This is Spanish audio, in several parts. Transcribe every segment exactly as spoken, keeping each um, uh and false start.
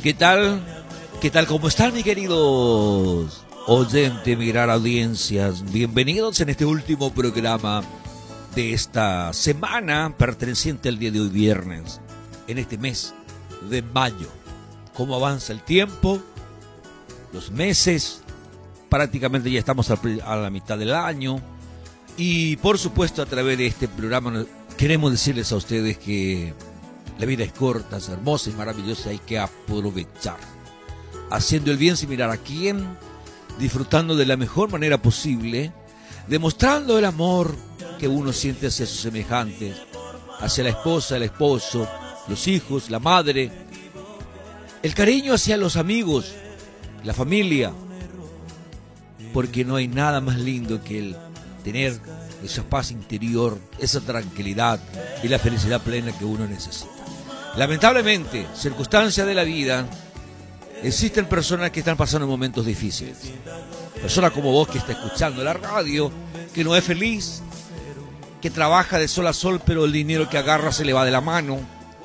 ¿Qué tal? ¿Qué tal? ¿Cómo están, mis queridos oyentes, mirar audiencias? Bienvenidos en este último programa de esta semana perteneciente al día de hoy, viernes, en este mes de mayo. ¿Cómo avanza el tiempo? Los meses, prácticamente ya estamos a la mitad del año. Y por supuesto, a través de este programa queremos decirles a ustedes que la vida es corta, es hermosa y maravillosa, hay que aprovechar. Haciendo el bien sin mirar a quién, disfrutando de la mejor manera posible, demostrando el amor que uno siente hacia sus semejantes, hacia la esposa, el esposo, los hijos, la madre, el cariño hacia los amigos, la familia, porque no hay nada más lindo que el tener esa paz interior, esa tranquilidad y la felicidad plena que uno necesita. Lamentablemente, circunstancias de la vida, existen personas que están pasando momentos difíciles. Personas como vos que está escuchando la radio, que no es feliz, que trabaja de sol a sol, pero el dinero que agarra se le va de la mano.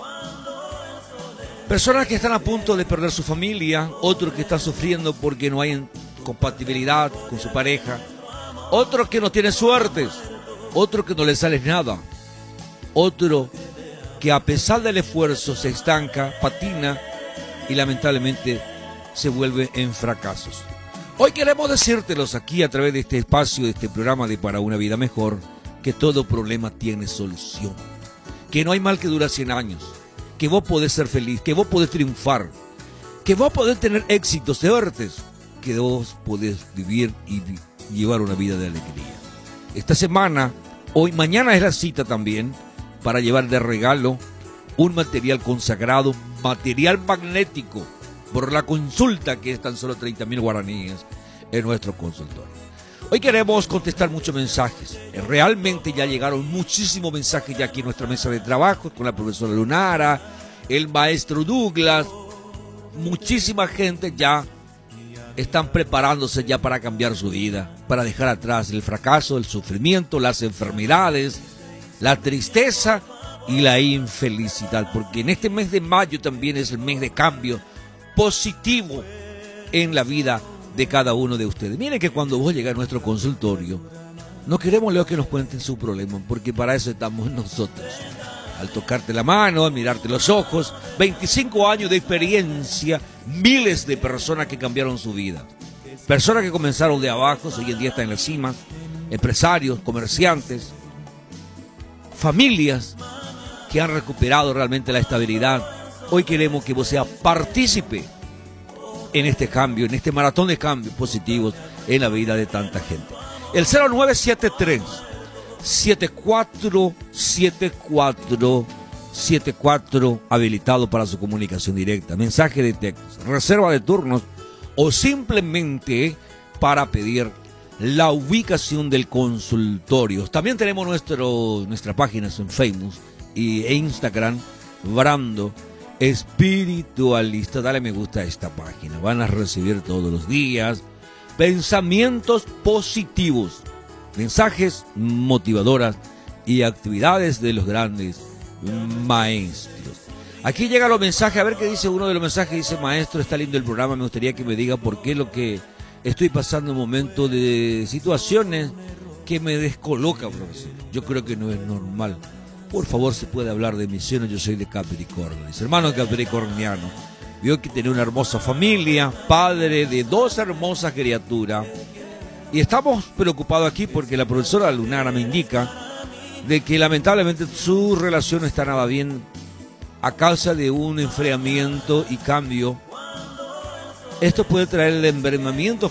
Personas que están a punto de perder su familia, otros que están sufriendo porque no hay compatibilidad con su pareja, otros que no tienen suertes, otros que no les sale nada, otro que a pesar del esfuerzo se estanca, patina y lamentablemente se vuelve en fracasos. Hoy queremos decírtelos aquí a través de este espacio, de este programa de Para una Vida Mejor, que todo problema tiene solución, que no hay mal que dura cien años, que vos podés ser feliz, que vos podés triunfar, que vos podés tener éxitos, suertes, que vos podés vivir y vi- llevar una vida de alegría. Esta semana, hoy, mañana es la cita también para llevar de regalo un material consagrado, material magnético, por la consulta que es tan solo treinta mil guaraníes en nuestro consultorio. Hoy queremos contestar muchos mensajes. Realmente ya llegaron muchísimos mensajes ya aquí en nuestra mesa de trabajo con la profesora Lunara, el maestro Douglas. Muchísima gente ya están preparándose ya para cambiar su vida, para dejar atrás el fracaso, el sufrimiento, las enfermedades, la tristeza y la infelicidad, porque en este mes de mayo también es el mes de cambio positivo en la vida de cada uno de ustedes. Miren que cuando vos llegas a nuestro consultorio, no queremos luego que nos cuenten su problema, porque para eso estamos nosotros. Al tocarte la mano, al mirarte los ojos, veinticinco años de experiencia, miles de personas que cambiaron su vida. Personas que comenzaron de abajo, hoy en día están en las cimas, empresarios, comerciantes, familias que han recuperado realmente la estabilidad. Hoy queremos que vos seas partícipe en este cambio, en este maratón de cambios positivos en la vida de tanta gente. El cero nueve siete tres, siete cuatro siete cuatro siete cuatro habilitado para su comunicación directa, mensaje de texto, reserva de turnos o simplemente para pedir la ubicación del consultorio. También tenemos nuestro, nuestras páginas en Facebook y, e Instagram, Brando Espiritualista. Dale me gusta a esta página, van a recibir todos los días pensamientos positivos, mensajes motivadoras y actividades de los grandes maestros. Aquí llegan los mensajes, a ver qué dice uno de los mensajes. Dice: maestro, está lindo el programa, me gustaría que me diga por qué lo que estoy pasando un momento de situaciones que me descoloca, profesor. Yo creo que no es normal. Por favor, se puede hablar de misiones, yo soy de Capricornio. Dice: hermano capricorniano, vio que tiene una hermosa familia, padre de dos hermosas criaturas. Y estamos preocupados aquí porque la profesora Lunara me indica de que lamentablemente su relación no está nada bien a causa de un enfriamiento y cambio. Esto puede traer el envenenamiento